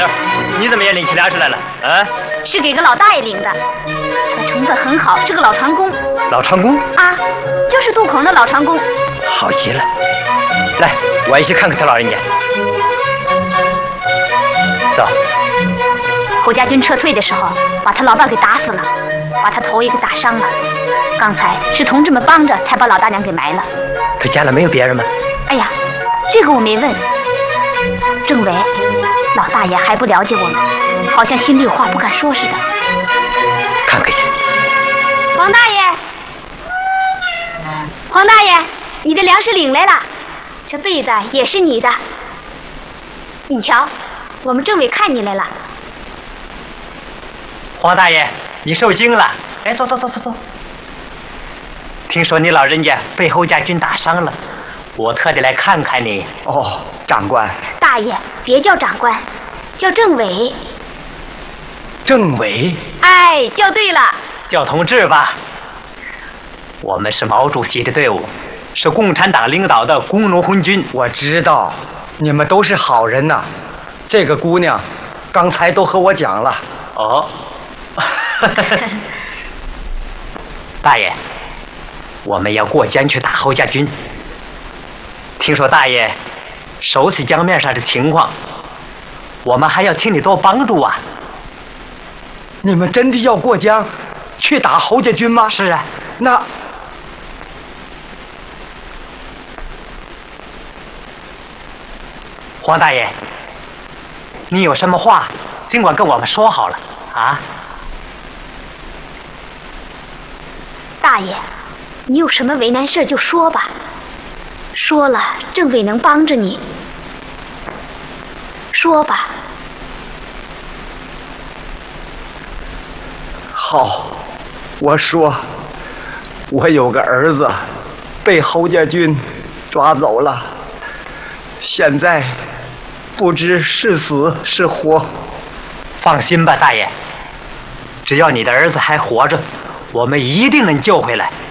妞，你怎么也领起粮食来了？啊？ 是给个老大爷领的，他成分很好，是个老船工。 老船工？ 啊，就是渡口的老船工。 好极了，来，我一起看看他老人家。走。 侯家军撤退的时候，把他老伴给打死了，把他头也给打伤了。刚才是同志们帮着，才把老大娘给埋了。 他家里没有别人吗？ 哎呀，这个我没问。政委，老大爷还不了解我们，好像心里有话不敢说似的。 看看去。 黄大爷，黄大爷，你的粮食领来了，这被子也是你的。你瞧，我们政委看你来了。 黄大爷，你受惊了。哎，走。听说你老人家被侯家军打伤了，我特地来看看你。 哦，长官。 大爷，别叫长官，叫政委。 政委？ 哎，叫对了。 叫同志吧。我们是毛主席的队伍，是共产党领导的工农红军。 我知道，你们都是好人呐。这个姑娘刚才都和我讲了。 哦。大爷，我们要过江去打侯家军。听说大爷熟悉江面上的情况，我们还要请你多帮助啊。 你们真的要过江去打侯家军吗？ 是啊。 那黄大爷，你有什么话尽管跟我们说好了啊。 大爷，你有什么为难事就说吧，说了政委能帮着你。说吧。 好，我说，我有个儿子被侯家军抓走了，现在不知是死是活。 放心吧，大爷，只要你的儿子还活着，我们一定能救回来。